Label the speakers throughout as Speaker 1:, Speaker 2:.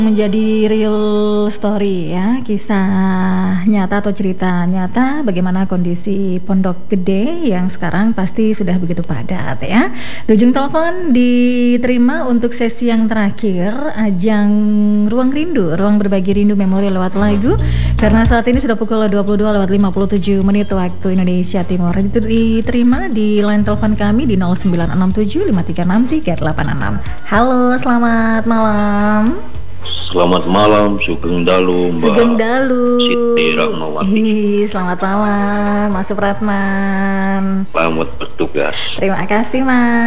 Speaker 1: Menjadi real story ya, kisah nyata atau cerita nyata bagaimana kondisi Pondok Gede yang sekarang pasti sudah begitu padat ya. Di ujung telepon diterima untuk sesi yang terakhir ajang Ruang Rindu, Ruang Berbagi Rindu Memori lewat lagu. Karena saat ini sudah pukul 22:57 waktu Indonesia Timur. Itu diterima di line telepon kami di 0967 5363 86. Halo, selamat malam.
Speaker 2: Selamat malam, Sugeng Dalu, Mbak
Speaker 1: Sugeng Dalu.
Speaker 2: Siti Rahmawati.
Speaker 1: Selamat malam, Mas Supratman.
Speaker 2: Selamat bertugas.
Speaker 1: Terima kasih,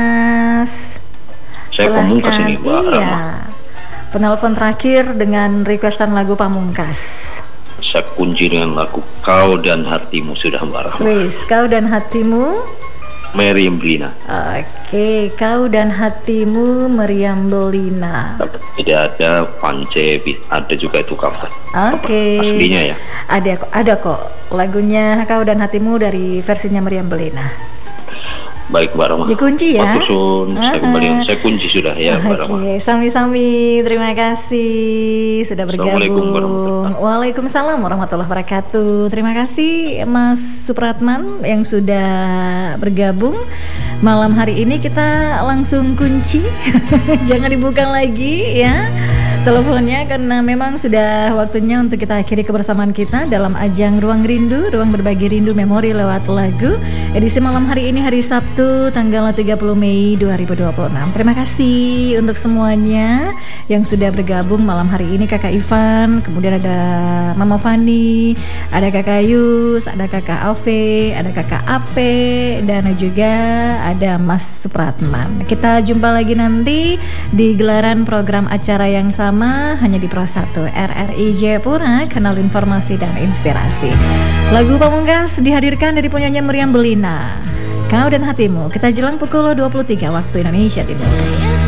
Speaker 1: Mas.
Speaker 2: Saya Pamungkas ini, Mbak Rahma.
Speaker 1: Penelpon terakhir dengan requestan lagu Pamungkas.
Speaker 2: Saya kunci dengan lagu Kau dan Hatimu sudah, Mbak Rahma.
Speaker 1: Wis, Kau dan Hatimu.
Speaker 2: Meriam Belina.
Speaker 1: Oke, Kau dan Hatimu Meriam Belina.
Speaker 2: Tidak ada Pance, ada juga itu cover.
Speaker 1: Oke.
Speaker 2: Aslinya ya.
Speaker 1: Ada kok lagunya Kau dan Hatimu dari versinya Meriam Belina.
Speaker 2: Baik, Mbak Rahma.
Speaker 1: Dikunci ya.
Speaker 2: Saya kembali. Saya kunci sudah ya, Mbak Rahma.
Speaker 1: Oke, sami-sami. Terima kasih sudah bergabung.
Speaker 2: Assalamualaikum warahmatullahi wabarakatuh.
Speaker 1: Waalaikumsalam warahmatullahi wabarakatuh. Terima kasih Mas Supratman yang sudah bergabung. Malam hari ini kita langsung kunci. Jangan dibuka lagi ya teleponnya, karena memang sudah waktunya untuk kita akhiri kebersamaan kita dalam ajang Ruang Rindu, Ruang Berbagi Rindu Memori lewat lagu. Edisi malam hari ini, hari Sabtu tanggal 30 Mei 2026. Terima kasih untuk semuanya yang sudah bergabung malam hari ini. Kakak Ivan, kemudian ada Mama Fani, ada Kakak Yus, ada Kakak Ave, ada Kakak Ape, dan juga ada Mas Supratman. Kita jumpa lagi nanti di gelaran program acara yang sama hanya di Pro 1 RRI Jayapura, kanal informasi dan inspirasi. Lagu Pamungkas dihadirkan dari penyanyi Meriam Belina, Kau dan Hatimu. Kita jelang pukul 23 waktu Indonesia Timur.